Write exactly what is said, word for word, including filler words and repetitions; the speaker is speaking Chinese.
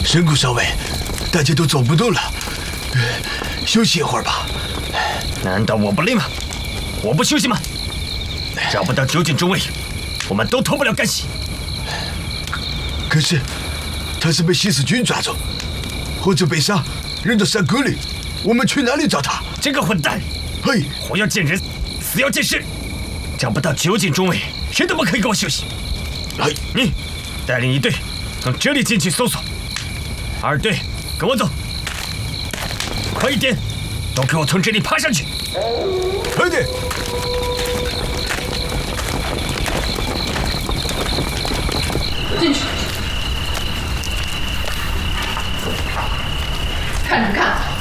神谷少尉，大家都走不动了，休息一会儿吧。 难道我不累吗？我不休息吗？找不到九井中尉，我们都脱不了干系。 可是，他是被西死军抓走，或者被杀，扔到山沟里，我们去哪里找他？ 这个混蛋！ 嘿， 活要见人，死要见尸，找不到九井中尉，谁都不可以给我休息。 嘿， 你带领一队从这里进去搜索，二队跟我走，快一点，都给我从这里爬上去！ 快点！ 进去，看什么看？